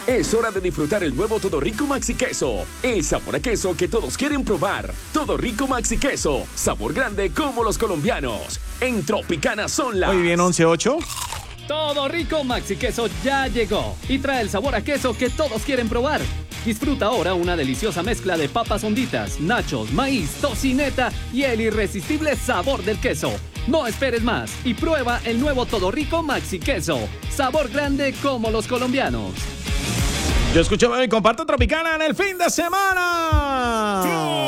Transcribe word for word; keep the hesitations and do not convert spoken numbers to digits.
Es hora de disfrutar el nuevo Todo Rico Maxi Queso. El sabor a queso que todos quieren probar. Todo Rico Maxi Queso. Sabor grande como los colombianos. En Tropicana son las... Muy bien, once ocho. Todo Rico Maxi Queso ya llegó y trae el sabor a queso que todos quieren probar. Disfruta ahora una deliciosa mezcla de papas honditas, nachos, maíz, tocineta y el irresistible sabor del queso. No esperes más y prueba el nuevo Todo Rico Maxi Queso. Sabor grande como los colombianos. Yo escucho y comparto Tropicana en el fin de semana.